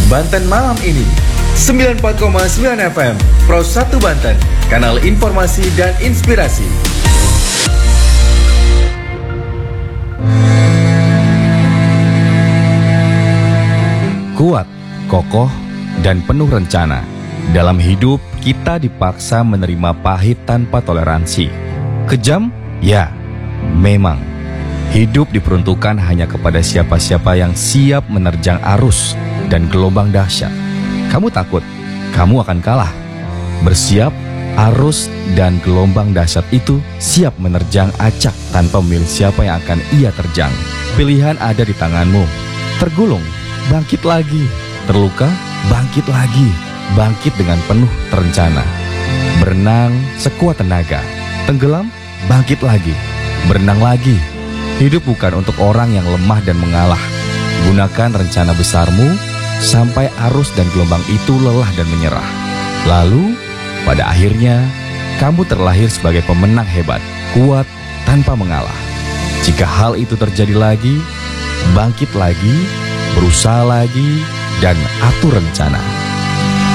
Banten malam ini 94,9 FM Pro 1 Banten, kanal informasi dan inspirasi. Kuat, kokoh, dan penuh rencana. Dalam hidup, kita dipaksa menerima pahit tanpa toleransi. Kejam? Ya, memang. Hidup diperuntukkan hanya kepada siapa-siapa yang siap menerjang arus dan gelombang dahsyat. Kamu takut, kamu akan kalah. Bersiap, arus dan gelombang dahsyat itu siap menerjang acak tanpa memilih siapa yang akan ia terjang. Pilihan ada di tanganmu. Tergulung, bangkit lagi. Terluka, bangkit lagi. Bangkit dengan penuh terencana. Berenang sekuat tenaga. Tenggelam, bangkit lagi. Berenang lagi. Hidup bukan untuk orang yang lemah dan mengalah. Gunakan rencana besarmu sampai arus dan gelombang itu lelah dan menyerah. Lalu, pada akhirnya, kamu terlahir sebagai pemenang hebat, kuat tanpa mengalah. Jika hal itu terjadi lagi, bangkit lagi, berusaha lagi, dan atur rencana.